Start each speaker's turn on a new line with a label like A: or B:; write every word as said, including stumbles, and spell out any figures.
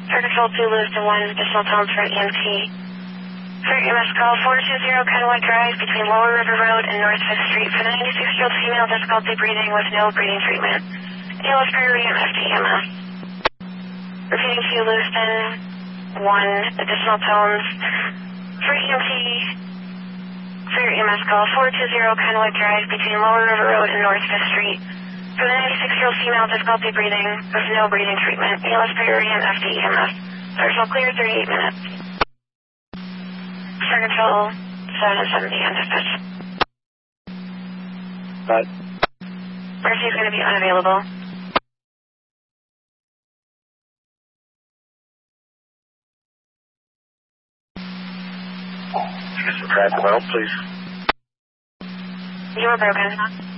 A: For control two, Lewiston one, additional tones for E M T. For E M S call four two zero Kenwood Drive between Lower River Road and North fifth Street for the ninety-six-year-old female difficulty breathing with no breathing treatment. A L S priority and F T E M S. Repeating to you, Lewiston one, additional tones. For E M T, for your E M S call four two zero Kenwood Drive between Lower River Road and North fifth Street for the ninety-six-year-old female difficulty breathing with no breathing treatment. A L S priority and F T E M S. Partial clear, thirty-eight minutes. For control seven seventy on dispatch.
B: But
A: Mercy is going to be unavailable.
B: Mister Pratt, well, please.
A: You were broken.